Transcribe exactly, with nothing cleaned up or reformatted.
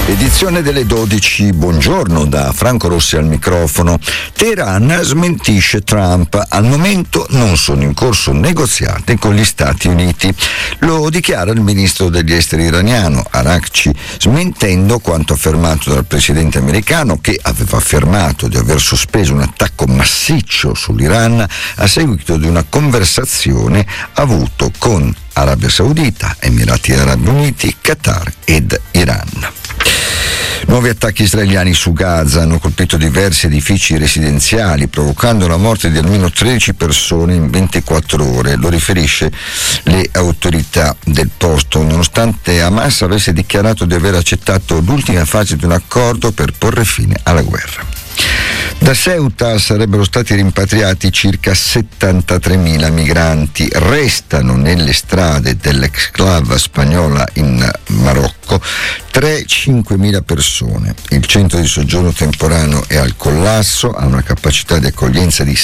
Edizione delle dodici, buongiorno da Franco Rossi al microfono. Teheran smentisce Trump, al momento non sono in corso negoziati con gli Stati Uniti. Lo dichiara il ministro degli esteri iraniano Araghchi, smentendo quanto affermato dal presidente americano, che aveva affermato di aver sospeso un attacco massiccio sull'Iran a seguito di una conversazione avuto con Arabia Saudita, Emirati Arabi Uniti, Qatar ed Iran. Nuovi attacchi israeliani su Gaza hanno colpito diversi edifici residenziali, provocando la morte di almeno tredici persone in ventiquattro ore, lo riferisce le autorità del posto, nonostante Hamas avesse dichiarato di aver accettato l'ultima fase di un accordo per porre fine alla guerra. Da Ceuta sarebbero stati rimpatriati circa settantatremila migranti, restano nelle strade dell'exclave spagnola in Marocco tre cinquemila persone. Il centro di soggiorno temporaneo è al collasso, ha una capacità di accoglienza di